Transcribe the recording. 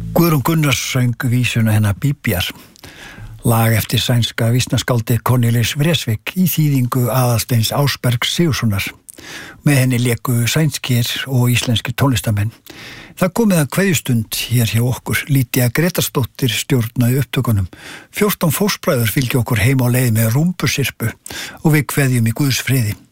Guðrún Gunnars söng vísuna hennar Bíbjar, lag eftir sænska vísnaskáldið Cornelis Vreeswijk í þýðingu Aðalsteins Ásbergs Sigurðssonar. Með henni léku sænskir og íslenskir tónlistamenn. Það komið að kveðjustund hér hjá okkur. Lýdía Grétarsdóttir stjórnaði upptökunum. 14 fóstbræður fylgja okkur heim á leið með rúmbusirpu og við kveðjum í Guðs friði.